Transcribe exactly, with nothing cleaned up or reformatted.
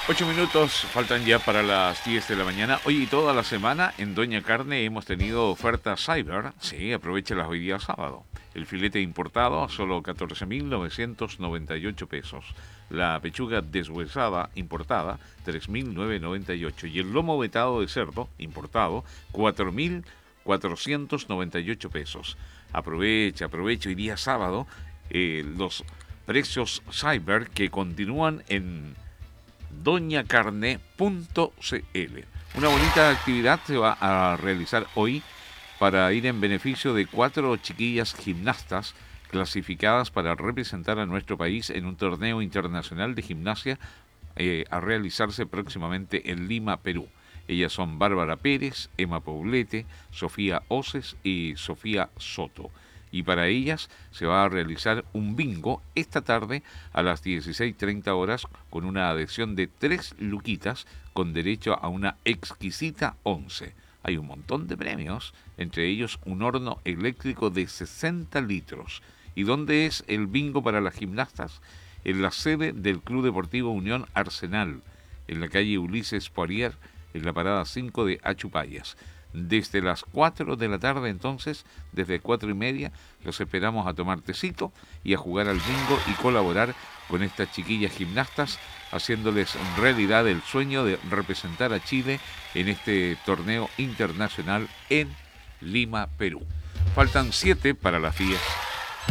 Ocho minutos faltan ya para las diez de la mañana. Hoy y toda la semana en Doña Carne hemos tenido ofertas Cyber. Sí, aprovechelas hoy día sábado. El filete importado a solo catorce mil novecientos noventa y ocho pesos. La pechuga deshuesada importada tres mil novecientos noventa y ocho. Y el lomo vetado de cerdo importado cuatro mil cuatrocientos noventa y ocho pesos. Aprovecha, aprovecha hoy día sábado eh, los precios Cyber que continúan en doña carne punto c l. Una bonita actividad se va a realizar hoy para ir en beneficio de cuatro chiquillas gimnastas clasificadas para representar a nuestro país en un torneo internacional de gimnasia eh, a realizarse próximamente en Lima, Perú. Ellas son Bárbara Pérez, Emma Poblete, Sofía Oces y Sofía Soto. Y para ellas se va a realizar un bingo esta tarde a las dieciséis treinta horas con una adhesión de tres luquitas con derecho a una exquisita once. Hay un montón de premios, entre ellos un horno eléctrico de sesenta litros. ¿Y dónde es el bingo para las gimnastas? En la sede del Club Deportivo Unión Arsenal, en la calle Ulises Poirier, en la parada cinco de Achupayas. Desde las cuatro de la tarde, entonces, desde cuatro y media, los esperamos a tomar tecito y a jugar al bingo y colaborar con estas chiquillas gimnastas, haciéndoles realidad el sueño de representar a Chile en este torneo internacional en Lima, Perú. Faltan siete para las diez.